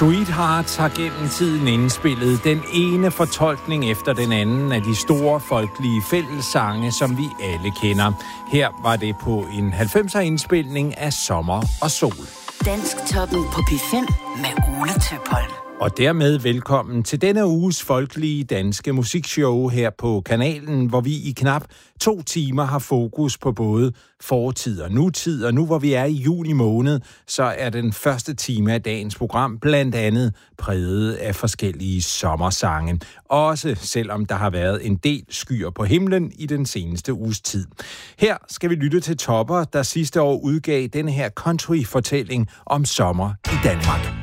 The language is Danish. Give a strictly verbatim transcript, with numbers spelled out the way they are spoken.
Sweethearts har gennem tiden indspillet den ene fortolkning efter den anden af de store folkelige fællessange, som vi alle kender. Her var det på en halvfemser indspilning af Sommer og Sol. Dansktoppen på P fem med Ole Tøpholm. Og dermed velkommen til denne uges folkelige danske musikshow her på kanalen, hvor vi i knap to timer har fokus på både fortid og nutid. Og nu hvor vi er i juni måned, så er den første time af dagens program blandt andet præget af forskellige sommersange. Også selvom der har været en del skyer på himlen i den seneste uges tid. Her skal vi lytte til Topper, der sidste år udgav denne her country-fortælling om sommer i Danmark.